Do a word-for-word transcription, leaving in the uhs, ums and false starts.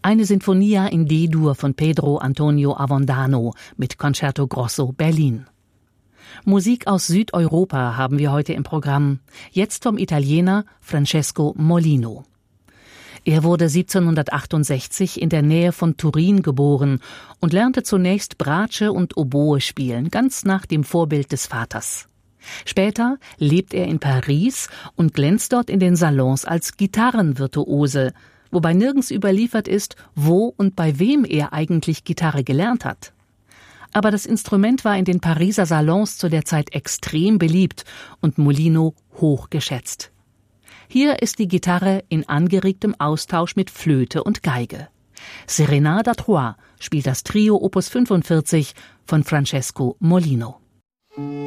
Eine Sinfonia in D-Dur von Pedro Antonio Avondano mit Concerto Grosso Berlin. Musik aus Südeuropa haben wir heute im Programm. Jetzt vom Italiener Francesco Molino. Er wurde siebzehnhundertachtundsechzig in der Nähe von Turin geboren und lernte zunächst Bratsche und Oboe spielen, ganz nach dem Vorbild des Vaters. Später lebt er in Paris und glänzt dort in den Salons als Gitarrenvirtuose, wobei nirgends überliefert ist, wo und bei wem er eigentlich Gitarre gelernt hat. Aber das Instrument war in den Pariser Salons zu der Zeit extrem beliebt und Molino hoch geschätzt. Hier ist die Gitarre in angeregtem Austausch mit Flöte und Geige. Serenade à Trois spielt das Trio Opus fünfundvierzig von Francesco Molino.